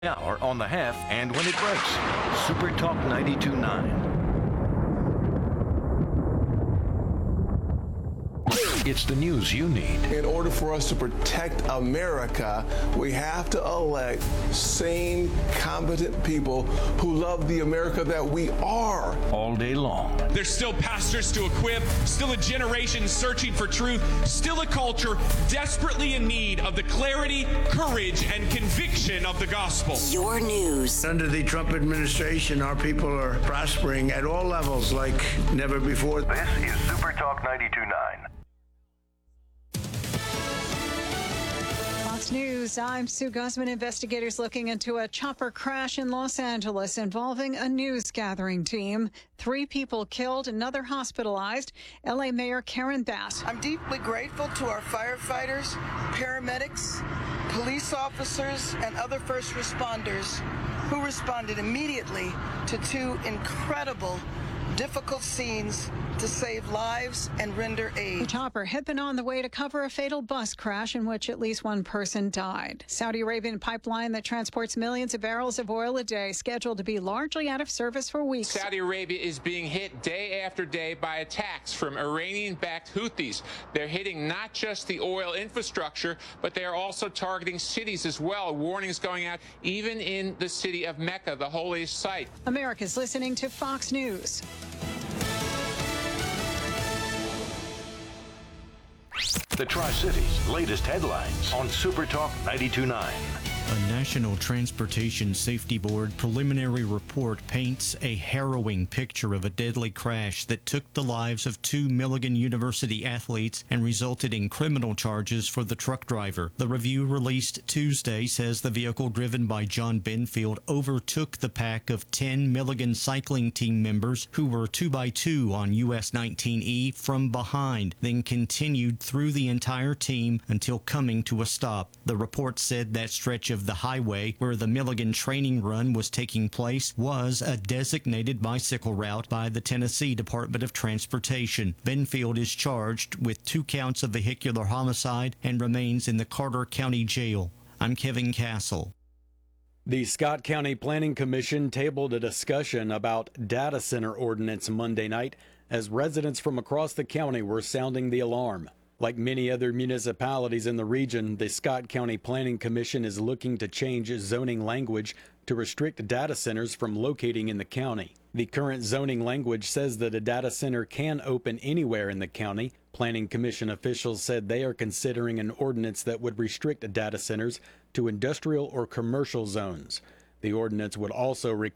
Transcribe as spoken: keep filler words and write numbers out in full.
Hour on the half and when it breaks. Super Talk ninety-two point nine. It's the news you need. In order for us to protect America, we have to elect sane, competent people who love the America that we are. All day long. There's still pastors to equip, still a generation searching for truth, still a culture desperately in need of the clarity, courage, and conviction of the gospel. Your news. Under the Trump administration, our people are prospering at all levels like never before. This is Super Talk ninety-two point nine. Fox News, I'm Sue Guzman. Investigators looking into a chopper crash in Los Angeles involving a news gathering team. Three people killed, another hospitalized. L A Mayor Karen Bass. I'm deeply grateful to our firefighters, paramedics, police officers, and other first responders who responded immediately to two incredible, difficult scenes to save lives and render aid. The chopper had been on the way to cover a fatal bus crash in which at least one person died. Saudi Arabian pipeline that transports millions of barrels of oil a day scheduled to be largely out of service for weeks. Saudi Arabia is being hit day after day by attacks from Iranian-backed Houthis. They're hitting not just the oil infrastructure, but they are also targeting cities as well. Warnings going out even in the city of Mecca, the holiest site. America's listening to Fox News. The Tri-Cities' latest headlines on Super Talk ninety-two point nine. A National Transportation Safety Board preliminary report paints a harrowing picture of a deadly crash that took the lives of two Milligan University athletes and resulted in criminal charges for the truck driver. The review released Tuesday says the vehicle driven by John Benfield overtook the pack of ten Milligan cycling team members who were two by two on U S nineteen E from behind, then continued through the entire team until coming to a stop. The report said that stretch of the highway where the Milligan training run was taking place was a designated bicycle route by the Tennessee Department of Transportation. Benfield is charged with two counts of vehicular homicide and remains in the Carter County Jail. I'm Kevin Castle. The Scott County Planning Commission tabled a discussion about data center ordinance Monday night as residents from across the county were sounding the alarm. Like many other municipalities in the region, the Scott County Planning Commission is looking to change zoning language to restrict data centers from locating in the county. The current zoning language says that a data center can open anywhere in the county. Planning Commission officials said they are considering an ordinance that would restrict data centers to industrial or commercial zones. The ordinance would also require